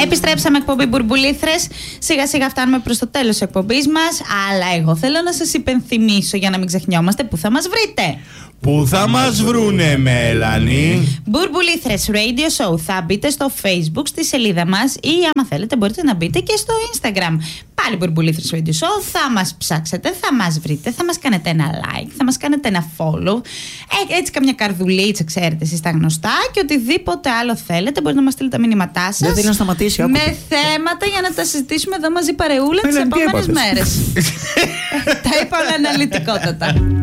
Επιστρέψαμε, εκπομπή Μπουρμπουλήθρες. Σιγά σιγά φτάνουμε προς το τέλος της εκπομπής μας. Αλλά εγώ θέλω να σας υπενθυμίσω, για να μην ξεχνιόμαστε, που θα μας βρείτε. Πού θα μας βρούνε, Μέλανη? Μπουρμπουλήθρες Radio Show. Θα μπείτε στο Facebook, στη σελίδα μας, ή άμα θέλετε μπορείτε να μπείτε και στο Instagram. Πάλι Μπουρμπουλήθρες Radio Show. Θα μας ψάξετε, θα μας βρείτε, θα μας κάνετε ένα like, θα μας κάνετε ένα follow. Έτσι καμιά καρδουλίτσα, ξέρετε εσείς τα γνωστά. Και οτιδήποτε άλλο θέλετε μπορείτε να μας στείλετε τα μηνύματά σας. Δεν θέλει να σταματήσει. Με θέματα για να τα συζητήσουμε εδώ μαζί παρεούλα τις επόμενες μέρες. Τα είπα όλα αναλυτικότατα.